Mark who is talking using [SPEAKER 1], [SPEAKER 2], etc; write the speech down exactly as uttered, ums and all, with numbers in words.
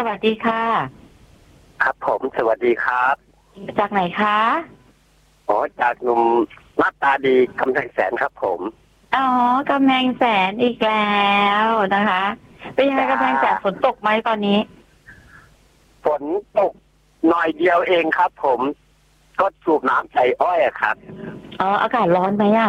[SPEAKER 1] วัสดีค่ะ
[SPEAKER 2] ครับผมสวัสดีครับ
[SPEAKER 1] จากไหนคะ
[SPEAKER 2] อ๋อจากหนุ่มหน้าตาดีกำแพงแสนครับผม
[SPEAKER 1] อ๋อกำแพงแสนอีกแล้วนะคะเป็นยังไงกำแพงแสนฝนตกไหมตอนนี้
[SPEAKER 2] ฝนตกหน่อยเดียวเองครับผมก็สูบน้ำใส่อ้อยอะครับ
[SPEAKER 1] อ๋ออากาศร้อนไหมอ่ะ